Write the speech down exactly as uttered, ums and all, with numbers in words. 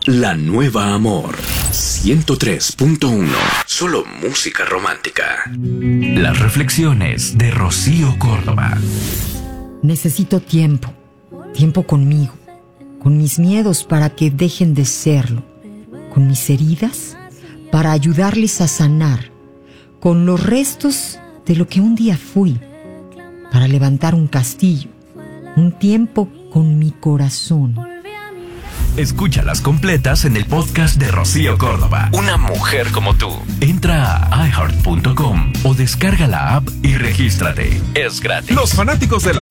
La Nueva Amor ciento tres punto uno. Solo música romántica. Las reflexiones de Rocío Córdoba. Necesito tiempo, tiempo conmigo, con mis miedos para que dejen de serlo, con mis heridas para ayudarles a sanar, con los restos de lo que un día fui, para levantar un castillo, un tiempo con mi corazón. Escúchalas completas en el podcast de Rocío Córdoba. Una mujer como tú. Entra a i heart punto com o descarga la app y regístrate. Es gratis. Los fanáticos de la